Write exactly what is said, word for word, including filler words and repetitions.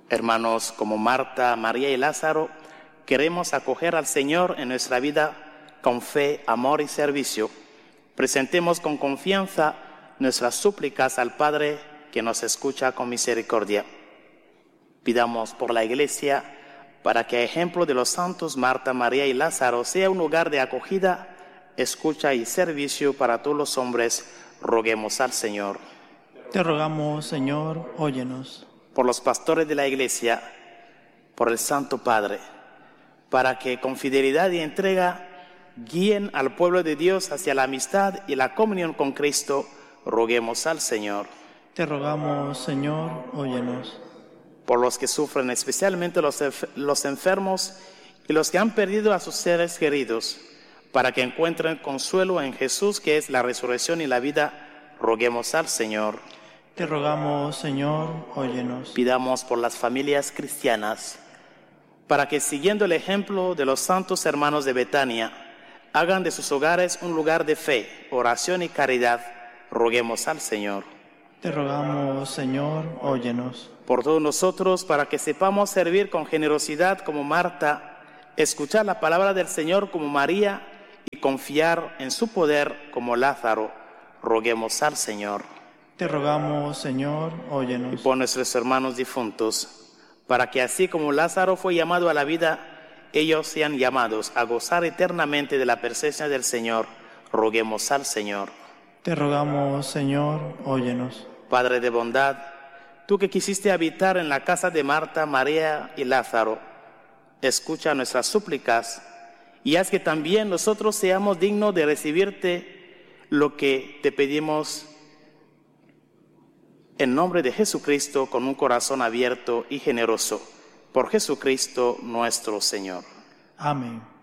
Hermanos, como Marta, María y Lázaro, queremos acoger al Señor en nuestra vida con fe, amor y servicio. Presentemos con confianza nuestras súplicas al Padre que nos escucha con misericordia. Pidamos por la Iglesia para que, a ejemplo de los santos Marta, María y Lázaro, sea un lugar de acogida, escucha y servicio para todos los hombres. Roguemos al Señor. Te rogamos, Señor, óyenos. Por los pastores de la Iglesia, por el Santo Padre, para que con fidelidad y entrega guíen al pueblo de Dios hacia la amistad y la comunión con Cristo, roguemos al Señor. Te rogamos, Señor, óyenos. Por los que sufren, especialmente los, los enfermos y los que han perdido a sus seres queridos, para que encuentren consuelo en Jesús, que es la resurrección y la vida, roguemos al Señor. Te rogamos, Señor, óyenos. Pidamos por las familias cristianas, para que, siguiendo el ejemplo de los santos hermanos de Betania, hagan de sus hogares un lugar de fe, oración y caridad, roguemos al Señor. Te rogamos, Señor, óyenos. Por todos nosotros, para que sepamos servir con generosidad como Marta, escuchar la palabra del Señor como María y confiar en su poder como Lázaro, roguemos al Señor. Te rogamos, Señor, óyenos. Y por nuestros hermanos difuntos, para que así como Lázaro fue llamado a la vida, ellos sean llamados a gozar eternamente de la presencia del Señor, roguemos al Señor. Te rogamos, Señor, óyenos. Padre de bondad, tú que quisiste habitar en la casa de Marta, María y Lázaro, escucha nuestras súplicas y haz que también nosotros seamos dignos de recibirte lo que te pedimos en nombre de Jesucristo, con un corazón abierto y generoso, por Jesucristo nuestro Señor. Amén.